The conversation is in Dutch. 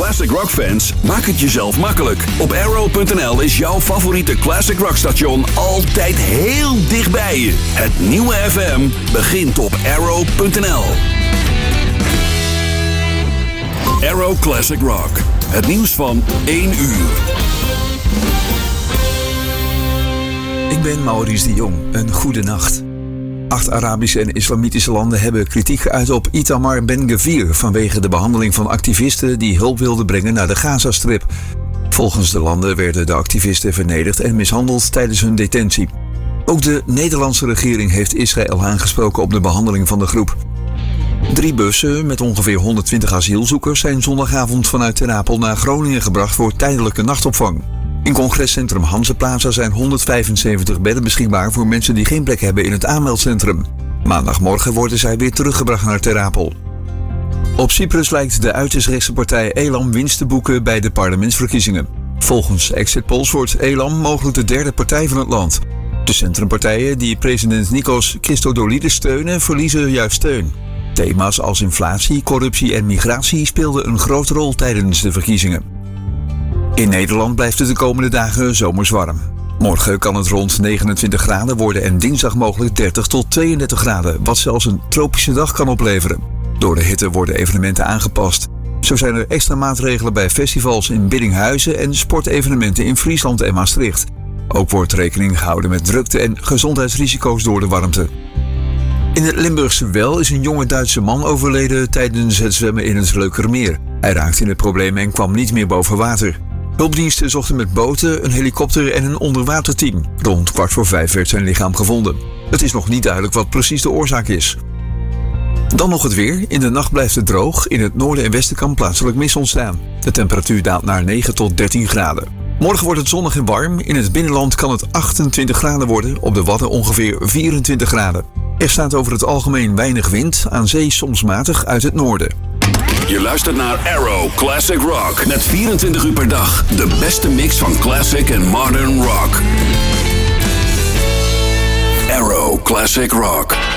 Classic Rock fans, maak het jezelf makkelijk. Op Arrow.nl is jouw favoriete Classic Rock station altijd heel dichtbij je. Het nieuwe FM begint op Arrow.nl. Arrow Classic Rock. Het nieuws van 1 uur. Ik ben Maurice de Jong. Een goede nacht. 8 Arabische en islamitische landen hebben kritiek geuit op Itamar Ben-Gvir vanwege de behandeling van activisten die hulp wilden brengen naar de Gazastrip. Volgens de landen werden de activisten vernederd en mishandeld tijdens hun detentie. Ook de Nederlandse regering heeft Israël aangesproken op de behandeling van de groep. 3 bussen met ongeveer 120 asielzoekers zijn zondagavond vanuit Ter Apel naar Groningen gebracht voor tijdelijke nachtopvang. In congrescentrum Hanzeplaza zijn 175 bedden beschikbaar voor mensen die geen plek hebben in het aanmeldcentrum. Maandagmorgen worden zij weer teruggebracht naar Ter Apel. Op Cyprus lijkt de uiterst rechtse partij Elam winst te boeken bij de parlementsverkiezingen. Volgens exit polls wordt Elam mogelijk de derde partij van het land. De centrumpartijen die president Nikos Christodoulides steunen, verliezen juist steun. Thema's als inflatie, corruptie en migratie speelden een grote rol tijdens de verkiezingen. In Nederland blijft het de komende dagen zomers warm. Morgen kan het rond 29 graden worden en dinsdag mogelijk 30 tot 32 graden, wat zelfs een tropische dag kan opleveren. Door de hitte worden evenementen aangepast. Zo zijn er extra maatregelen bij festivals in Biddinghuizen en sportevenementen in Friesland en Maastricht. Ook wordt rekening gehouden met drukte en gezondheidsrisico's door de warmte. In het Limburgse Well is een jonge Duitse man overleden tijdens het zwemmen in het Leukermeer. Hij raakte in het probleem en kwam niet meer boven water. Hulpdiensten zochten met boten, een helikopter en een onderwaterteam. Rond 4:15 werd zijn lichaam gevonden. Het is nog niet duidelijk wat precies de oorzaak is. Dan nog het weer. In de nacht blijft het droog. In het noorden en westen kan plaatselijk mist ontstaan. De temperatuur daalt naar 9 tot 13 graden. Morgen wordt het zonnig en warm. In het binnenland kan het 28 graden worden. Op de Wadden ongeveer 24 graden. Er staat over het algemeen weinig wind. Aan zee soms matig uit het noorden. Je luistert naar Arrow Classic Rock. Met 24 uur per dag de beste mix van classic en modern rock. Arrow Classic Rock.